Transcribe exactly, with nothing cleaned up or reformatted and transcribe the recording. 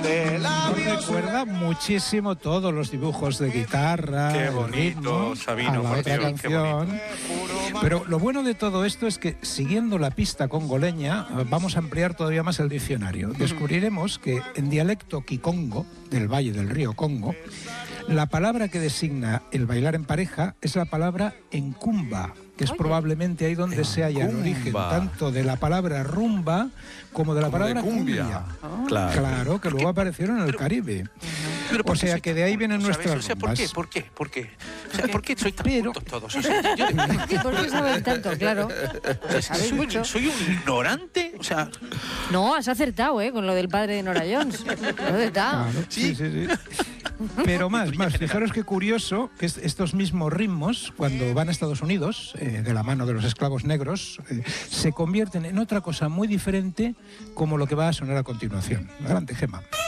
de Nos labios. recuerda muchísimo todos los dibujos de guitarra, Qué el bonito, ritmo, Sabino, a la por otra Dios, qué canción. Pero lo bueno de todo esto es que, siguiendo la pista congoleña, vamos a ampliar todavía más el diccionario. Descubriremos que en dialecto kikongo, del valle del río Congo, la palabra que designa el bailar en pareja es la palabra encumba, que es Oye. probablemente ahí donde se halla el origen Encumba. tanto de la palabra rumba como de la Como de palabra cumbia. cumbia. Claro. Claro, que luego aparecieron en el Caribe. Pero ¿por O qué sea soy que tan de ahí culto, vienen ¿sabes? nuestras O sea, ¿por qué? rumbas. ¿Por qué? ¿Por qué? O sea, ¿por qué soy tan Pero- cultos todos? O sea, yo, ¿Por qué saben tanto? Claro. soy, Sabéis mucho. soy un ignorante. O sea, No, has acertado, ¿eh? Con lo del padre de Nora Jones. Has acertado. Claro, sí, sí, sí. Pero más, más, fijaros qué curioso que es- estos mismos ritmos, cuando van a Estados Unidos, eh, de la mano de los esclavos negros, eh, se convierten en otra cosa muy diferente como lo que va a sonar a continuación. Adelante, Gemma.